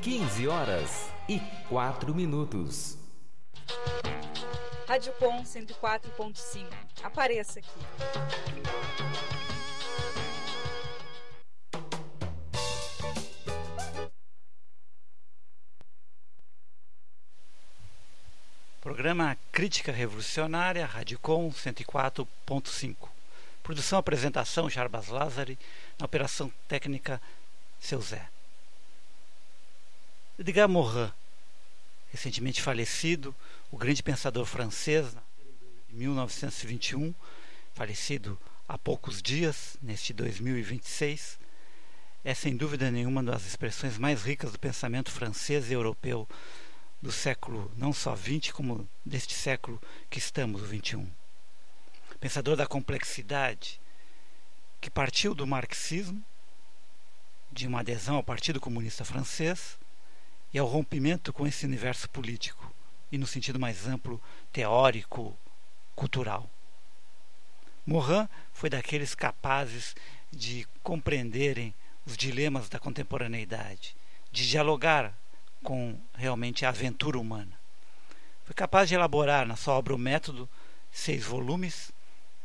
15h04. Rádio Com 104.5. Apareça aqui. Programa Crítica Revolucionária, Rádio Com 104.5. Produção e apresentação, Jarbas Lázari. Na operação técnica, Seu Zé. Edgar Morin, recentemente falecido, o grande pensador francês, em 1921, falecido há poucos dias, neste 2026, é sem dúvida nenhuma uma das expressões mais ricas do pensamento francês e europeu do século não só XX, como deste século que estamos, o XXI. Pensador da complexidade, que partiu do marxismo, de uma adesão ao Partido Comunista Francês e ao rompimento com esse universo político e, no sentido mais amplo, teórico, cultural. Morin foi daqueles capazes de compreenderem os dilemas da contemporaneidade, de dialogar com realmente a aventura humana. Foi capaz de elaborar na sua obra O Método, 6 volumes,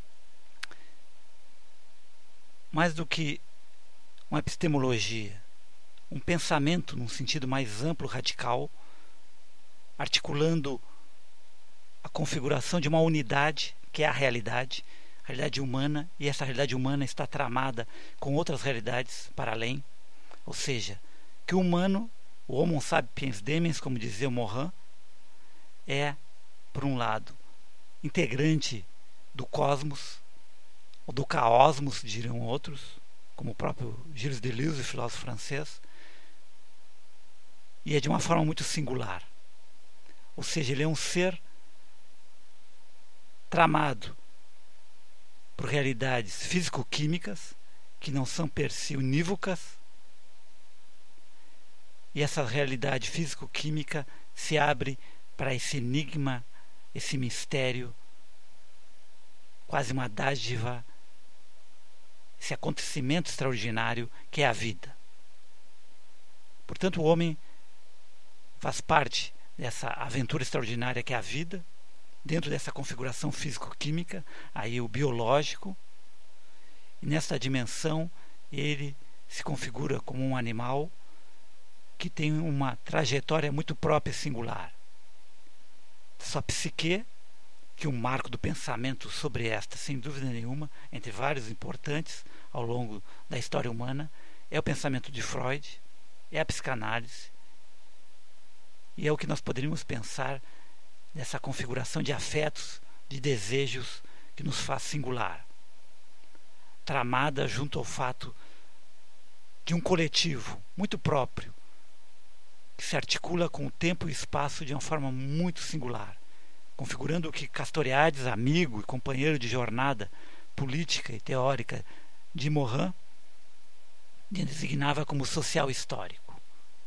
mais do que uma epistemologia, um pensamento num sentido mais amplo, radical, articulando a configuração de uma unidade que é a realidade humana, e essa realidade humana está tramada com outras realidades para além, ou seja, que o humano, o Homo sapiens demens, como dizia o Morin, é, por um lado, integrante do cosmos, ou do caosmos, diriam outros, como o próprio Gilles Deleuze, filósofo francês, e é de uma forma muito singular. Ou seja, ele é um ser tramado por realidades físico-químicas que não são per si unívocas, e essa realidade físico-química se abre para esse enigma, esse mistério, quase uma dádiva, esse acontecimento extraordinário que é a vida. Portanto, o homem faz parte dessa aventura extraordinária que é a vida, dentro dessa configuração físico-química, aí o biológico, e nessa dimensão ele se configura como um animal que tem uma trajetória muito própria e singular. Sua psique, que é um marco do pensamento sobre esta, sem dúvida nenhuma, entre vários importantes ao longo da história humana, é o pensamento de Freud, é a psicanálise, e é o que nós poderíamos pensar nessa configuração de afetos, de desejos que nos faz singular, tramada junto ao fato de um coletivo muito próprio, que se articula com o tempo e o espaço de uma forma muito singular, configurando o que Castoriadis, amigo e companheiro de jornada política e teórica de Morin, designava como social histórico.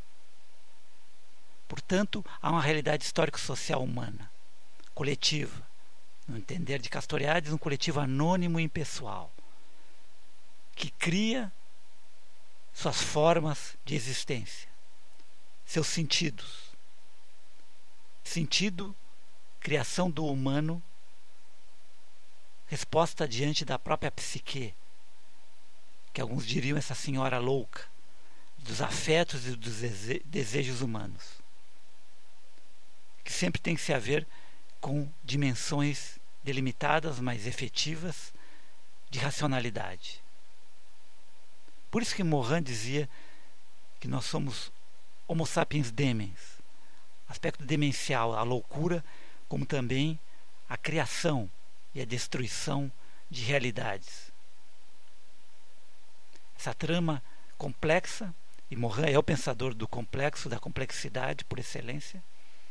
Portanto, há uma realidade histórico-social humana, coletiva, no entender de Castoriadis, um coletivo anônimo e impessoal, que cria suas formas de existência, seus sentidos. Sentido, criação do humano, resposta diante da própria psique, que alguns diriam essa senhora louca, dos afetos e dos desejos humanos, que sempre tem que se haver com dimensões delimitadas, mas efetivas, de racionalidade. Por isso que Morin dizia que nós somos Homo sapiens demens, aspecto demencial, a loucura, como também a criação e a destruição de realidades. Essa trama complexa, e Morin é o pensador do complexo, da complexidade por excelência,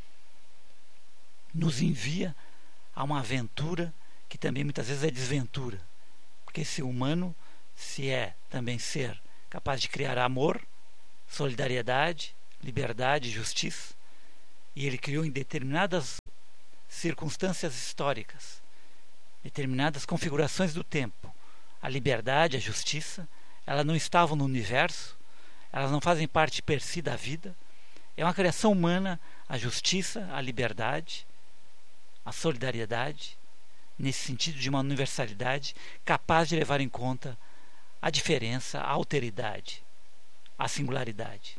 nos envia a uma aventura que também muitas vezes é desventura, porque esse humano se é também ser capaz de criar amor, solidariedade, liberdade e justiça, e ele criou em determinadas circunstâncias históricas, determinadas configurações do tempo, a liberdade, a justiça, elas não estavam no universo, elas não fazem parte per si da vida, É uma criação humana a justiça, a liberdade, a solidariedade, nesse sentido de uma universalidade capaz de levar em conta a diferença, a alteridade, a singularidade.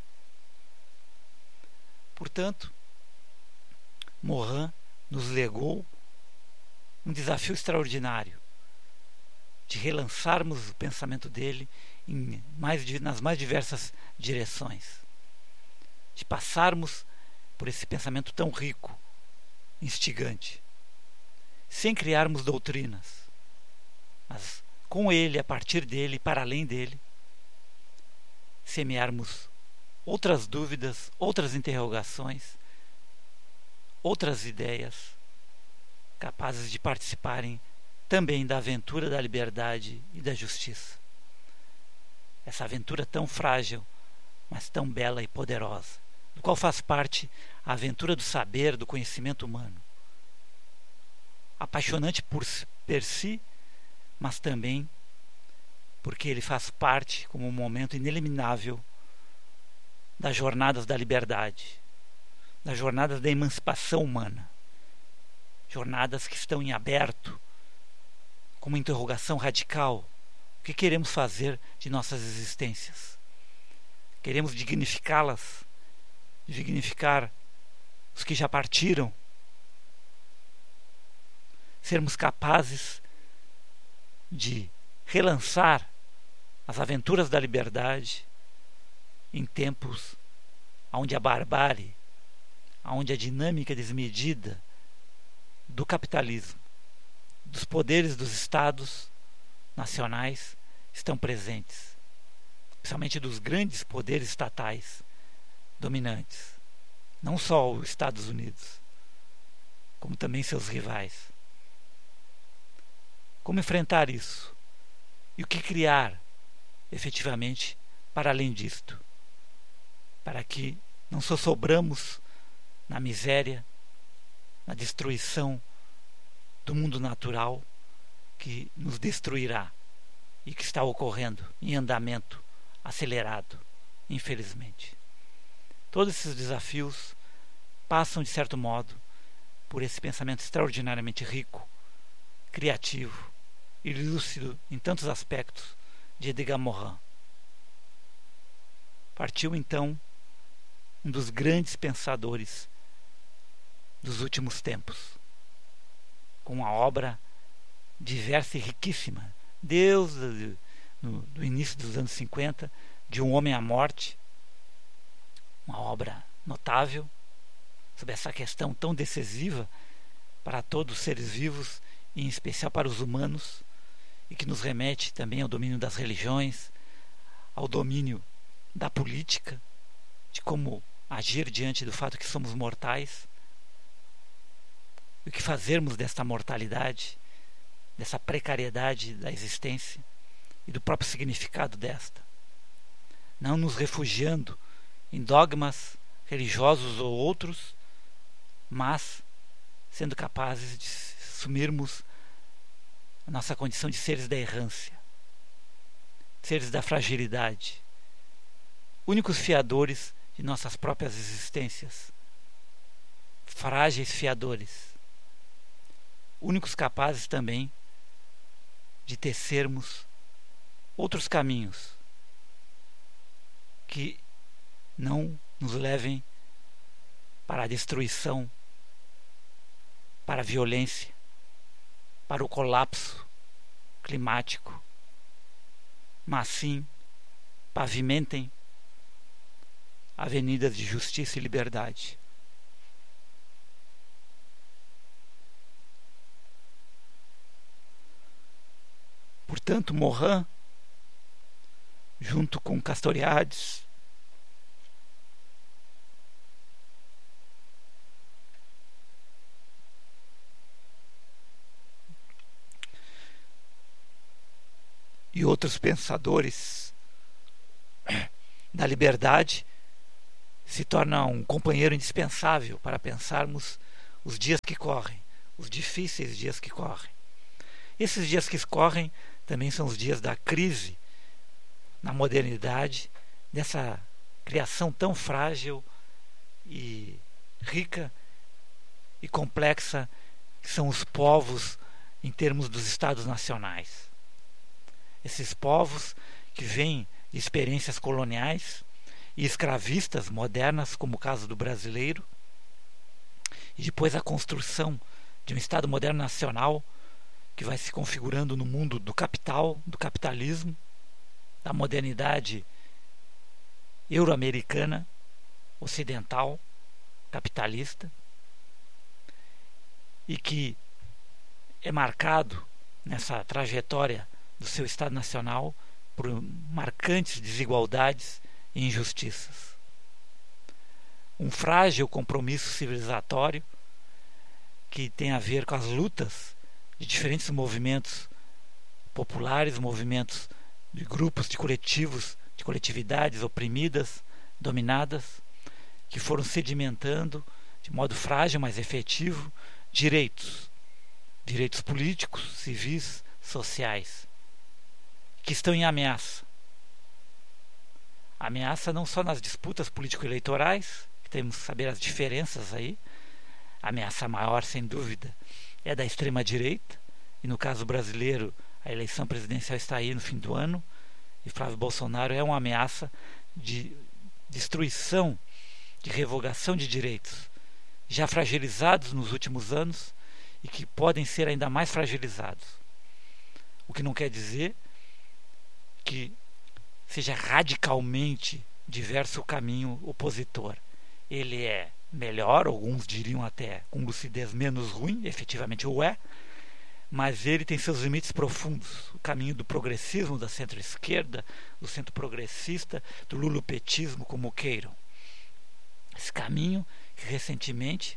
Portanto, Morin nos legou um desafio extraordinário de relançarmos o pensamento dele nas mais diversas direções, de passarmos por esse pensamento tão rico, instigante, sem criarmos doutrinas, mas com ele, a partir dele, para além dele, semearmos outras dúvidas, outras interrogações, outras ideias capazes de participarem também da aventura da liberdade e da justiça. Essa aventura tão frágil, mas tão bela e poderosa, do qual faz parte a aventura do saber, do conhecimento humano. Apaixonante per si, mas também porque ele faz parte como um momento ineliminável das jornadas da liberdade, das jornadas da emancipação humana, jornadas que estão em aberto, com uma interrogação radical. O que queremos fazer de nossas existências? Queremos dignificá-las, dignificar os que já partiram, sermos capazes de relançar as aventuras da liberdade em tempos onde a barbárie, onde a dinâmica desmedida do capitalismo, dos poderes dos estados nacionais estão presentes, principalmente dos grandes poderes estatais dominantes, não só os Estados Unidos, como também seus rivais. Como enfrentar isso? E o que criar, efetivamente, para além disto? Para que não só sobramos na miséria, na destruição do mundo natural que nos destruirá e que está ocorrendo em andamento acelerado, infelizmente. Todos esses desafios passam, de certo modo, por esse pensamento extraordinariamente rico, criativo e lúcido em tantos aspectos de Edgar Morin. Partiu então um dos grandes pensadores dos últimos tempos, com uma obra diversa e riquíssima, desde do início dos anos 50, de Um Homem à Morte, uma obra notável sobre essa questão tão decisiva para todos os seres vivos, e em especial para os humanos, e que nos remete também ao domínio das religiões, ao domínio da política, de como agir diante do fato que somos mortais, e o que fazermos desta mortalidade, dessa precariedade da existência e do próprio significado desta. Não nos refugiando em dogmas religiosos ou outros, mas sendo capazes de assumirmos a nossa condição de seres da errância, seres da fragilidade, únicos fiadores de nossas próprias existências, frágeis fiadores, únicos capazes também de tecermos outros caminhos que não nos levem para a destruição, para a violência, para o colapso climático, mas sim pavimentem avenidas de justiça e liberdade. Portanto, Morin, junto com Castoriadis, e outros pensadores da liberdade, se torna um companheiro indispensável para pensarmos os dias que correm, os difíceis dias que correm. Esses dias que correm também são os dias da crise na modernidade, dessa criação tão frágil e rica e complexa que são os povos em termos dos estados nacionais. Esses povos que vêm de experiências coloniais e escravistas modernas, como o caso do brasileiro, e depois a construção de um Estado moderno nacional que vai se configurando no mundo do capital, do capitalismo, da modernidade euro-americana, ocidental, capitalista, e que é marcado nessa trajetória do seu Estado Nacional por marcantes desigualdades e injustiças. Um frágil compromisso civilizatório que tem a ver com as lutas de diferentes movimentos populares, movimentos de grupos, de coletivos, de coletividades oprimidas, dominadas, que foram sedimentando de modo frágil, mas efetivo, direitos políticos, civis, sociais, que estão em ameaça. Ameaça não só nas disputas político-eleitorais, que temos que saber as diferenças aí. A ameaça maior, sem dúvida, é da extrema-direita, e no caso brasileiro, a eleição presidencial está aí no fim do ano, e Flávio Bolsonaro é uma ameaça de destruição, de revogação de direitos, já fragilizados nos últimos anos e que podem ser ainda mais fragilizados. O que não quer dizer que seja radicalmente diverso o caminho opositor. Ele é melhor, alguns diriam até com lucidez menos ruim, efetivamente o é, mas ele tem seus limites profundos. O caminho do progressismo, da centro-esquerda, do centro progressista, do lulopetismo, como queiram. Esse caminho que recentemente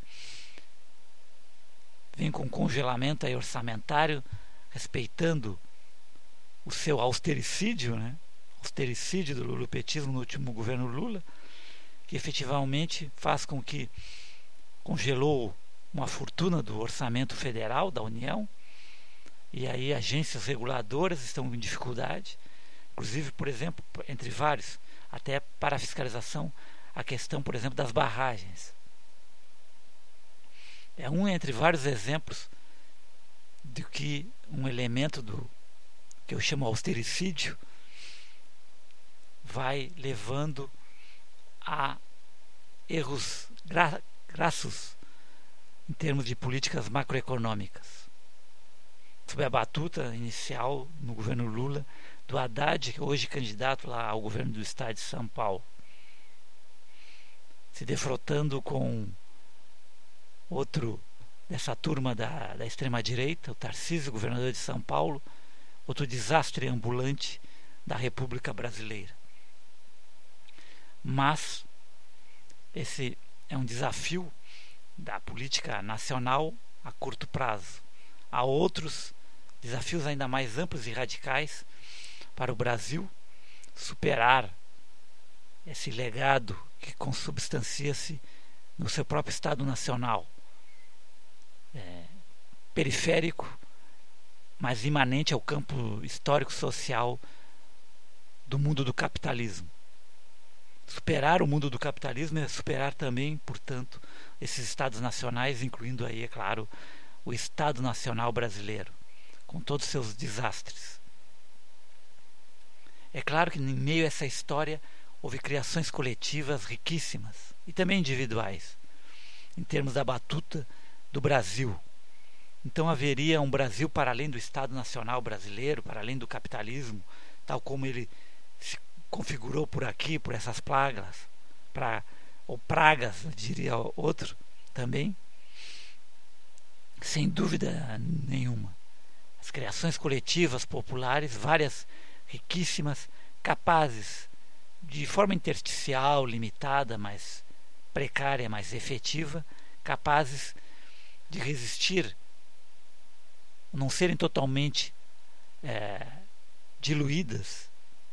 vem com congelamento aí orçamentário, respeitando o seu austericídio, né? Austericídio do lulopetismo no último governo Lula, que efetivamente faz com que congelou uma fortuna do orçamento federal da União, e aí agências reguladoras estão em dificuldade, inclusive, por exemplo, entre vários, até para a fiscalização, a questão, por exemplo, das barragens. É um entre vários exemplos de que um elemento do que eu chamo austericídio vai levando a erros grassos em termos de políticas macroeconômicas. Sob a batuta inicial no governo Lula do Haddad, hoje candidato lá ao governo do estado de São Paulo, se defrontando com outro dessa turma da extrema-direita, o Tarcísio, governador de São Paulo, outro desastre ambulante da República Brasileira. Mas esse é um desafio da política nacional a curto prazo. Há outros desafios ainda mais amplos e radicais para o Brasil superar esse legado que consubstancia-se no seu próprio Estado Nacional, periférico, mas imanente ao campo histórico-social do mundo do capitalismo. Superar o mundo do capitalismo é superar também, portanto, esses estados nacionais, incluindo aí, é claro, o Estado Nacional brasileiro, com todos os seus desastres. É claro que, em meio a essa história, houve criações coletivas riquíssimas e também individuais, em termos da batuta do Brasil. Então haveria um Brasil para além do Estado Nacional brasileiro, para além do capitalismo, tal como ele se configurou por aqui, por essas plagas, ou pragas, diria outro também. Sem dúvida nenhuma. As criações coletivas populares, várias riquíssimas, capazes, de forma intersticial, limitada, mas precária, mas efetiva, capazes de resistir, não serem totalmente diluídas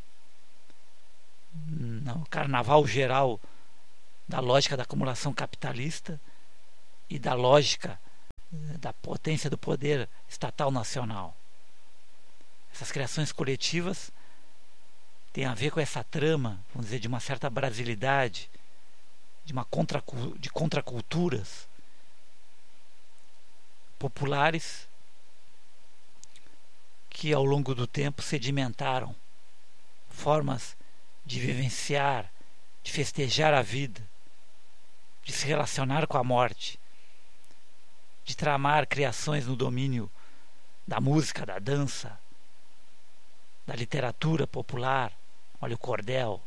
no carnaval geral da lógica da acumulação capitalista e da lógica da potência do poder estatal nacional. Essas criações coletivas têm a ver com essa trama, vamos dizer, de uma certa brasilidade, de contraculturas populares que ao longo do tempo sedimentaram formas de vivenciar, de festejar a vida, de se relacionar com a morte, de tramar criações no domínio da música, da dança, da literatura popular, olha o cordel,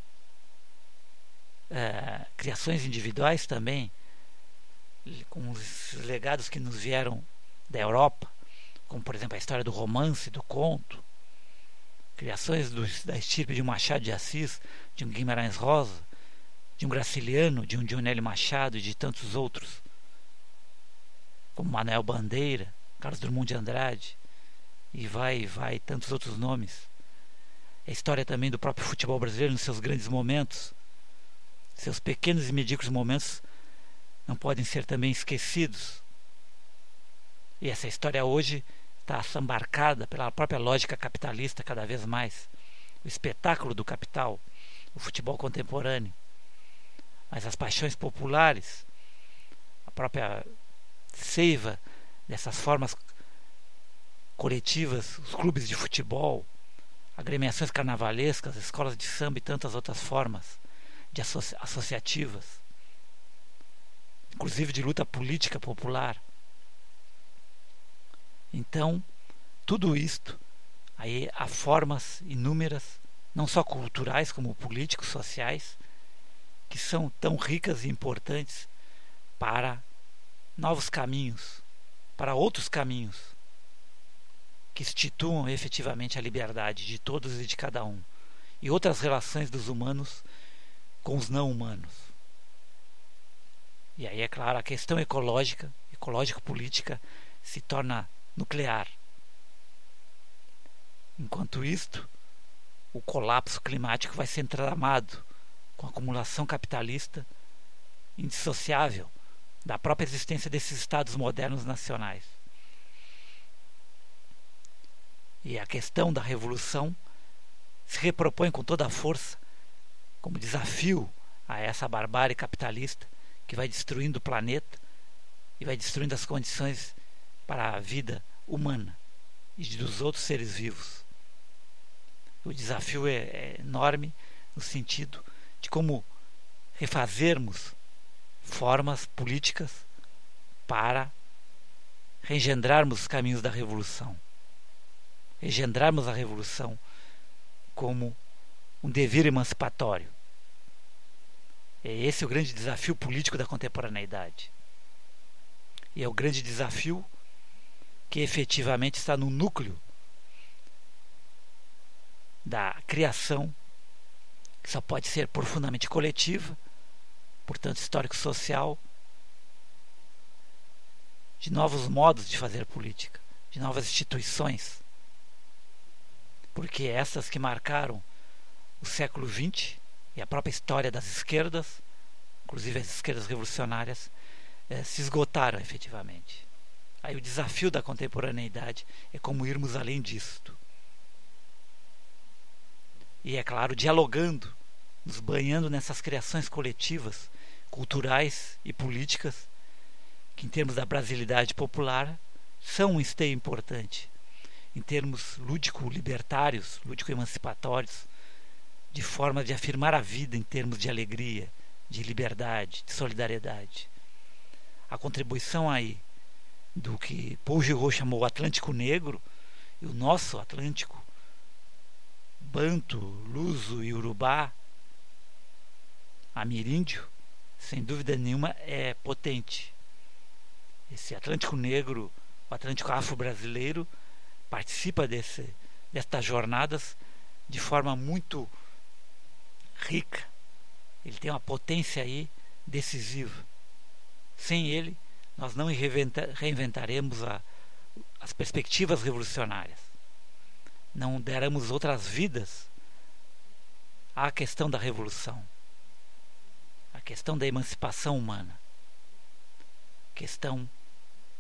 criações individuais também, com os legados que nos vieram da Europa, como por exemplo a história do romance, do conto, criações da estirpe de um Machado de Assis, de um Guimarães Rosa, de um Graciliano, de um Dionélio Machado e de tantos outros, como Manuel Bandeira, Carlos Drummond de Andrade, e vai, tantos outros nomes. A história também do próprio futebol brasileiro nos seus grandes momentos, seus pequenos e medíocres momentos não podem ser também esquecidos. E essa história hoje está assambarcada pela própria lógica capitalista cada vez mais. O espetáculo do capital, o futebol contemporâneo. Mas as paixões populares, a própria seiva dessas formas coletivas, os clubes de futebol, agremiações carnavalescas, escolas de samba e tantas outras formas de associativas, inclusive de luta política popular. Então, tudo isto, aí há formas inúmeras, não só culturais como políticos, sociais, que são tão ricas e importantes para novos caminhos, para outros caminhos, que instituam efetivamente a liberdade de todos e de cada um, e outras relações dos humanos com os não humanos. E aí, é claro, a questão ecológico-política se torna nuclear. Enquanto isto, o colapso climático vai ser tramado com a acumulação capitalista indissociável da própria existência desses estados modernos nacionais. E a questão da revolução se repropõe com toda a força como desafio a essa barbárie capitalista que vai destruindo o planeta e vai destruindo as condições para a vida humana e dos outros seres vivos. O desafio é enorme no sentido de como refazermos formas políticas para reengendrarmos os caminhos da revolução. Engendrarmos a revolução como um dever emancipatório. É esse o grande desafio político da contemporaneidade. E é o grande desafio que efetivamente está no núcleo da criação, que só pode ser profundamente coletiva, portanto histórico-social, de novos modos de fazer política, de novas instituições, porque essas que marcaram o século XX e a própria história das esquerdas, inclusive as esquerdas revolucionárias, se esgotaram efetivamente. Aí o desafio da contemporaneidade é como irmos além disto. E é claro, dialogando, nos banhando nessas criações coletivas, culturais e políticas, que em termos da brasilidade popular são um esteio importante, em termos lúdico-libertários, lúdico-emancipatórios, de forma de afirmar a vida em termos de alegria, de liberdade, de solidariedade. A contribuição aí do que Paul Giraud chamou o Atlântico Negro, e o nosso Atlântico, Banto, Luso e Urubá, ameríndio, sem dúvida nenhuma é potente. Esse Atlântico Negro, o Atlântico Afro-Brasileiro, participa destas jornadas de forma muito rica. Ele tem uma potência aí decisiva. Sem ele, nós não reinventaremos as perspectivas revolucionárias. Não daremos outras vidas à questão da revolução, à questão da emancipação humana, questão